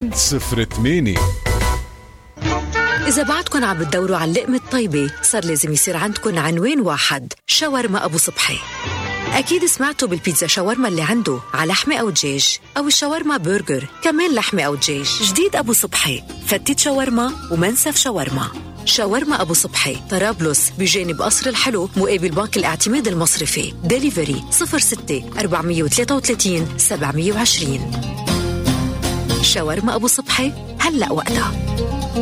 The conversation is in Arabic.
108. إذا بعدكن عم بتدوروا على اللقمة الطيبة صار لازم يصير عندكن عنوان واحد: شاورما أبو صبحي. أكيد سمعتوا بالبيتزا شاورما اللي عنده على لحمة أو دجاج، أو الشاورما برجر كمان لحمة أو دجاج. جديد أبو صبحي، فتة شاورما ومنسف شاورما. شاورما أبو صبحي طرابلس بجانب قصر الحلو مقابل بنك الاعتماد المصرفي. ديليفري 06 433 720. شاورما أبو صبحي هلأ وقتها.